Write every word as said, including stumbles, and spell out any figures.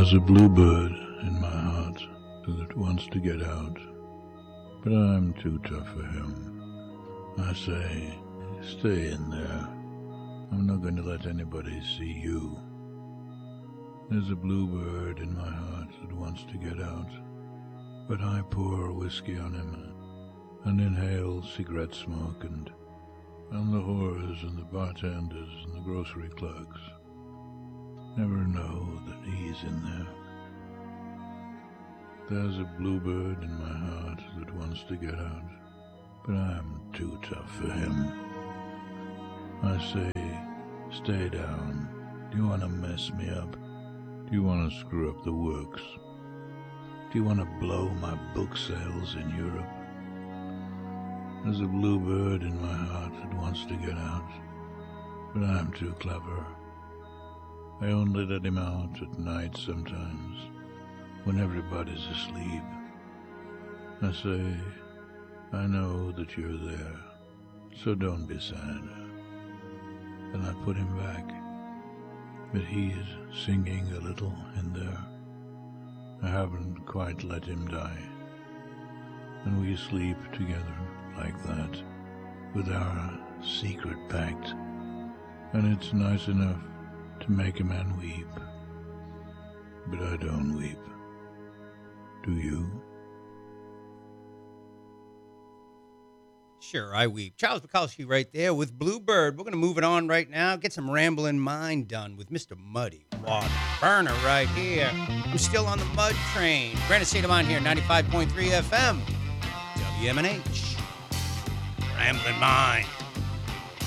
There's a bluebird in my heart that wants to get out, but I'm too tough for him. I say, stay in there. I'm not going to let anybody see you. There's a bluebird in my heart that wants to get out, but I pour whiskey on him and inhale cigarette smoke and, and the whores and the bartenders and the grocery clerks never know that he's in there. There's a bluebird in my heart that wants to get out, but I'm too tough for him. I say, stay down. Do you want to mess me up? Do you want to screw up the works? Do you want to blow my book sales in Europe? There's a bluebird in my heart that wants to get out, but I'm too clever. I only let him out at night sometimes, when everybody's asleep. I say, I know that you're there, so don't be sad. Then I put him back, but he's singing a little in there. I haven't quite let him die, and we sleep together like that, with our secret pact, and it's nice enough to make a man weep, but I don't weep. Do you? Sure, I weep. Charles Bukowski right there with Bluebird. We're going to move it on right now. Get some Ramblin' Mind done with Mister Muddy Water Burner right here. I'm still on the Mud Train. Granite State of Mind here, ninety-five point three F M. W M N H. Ramblin' Mind.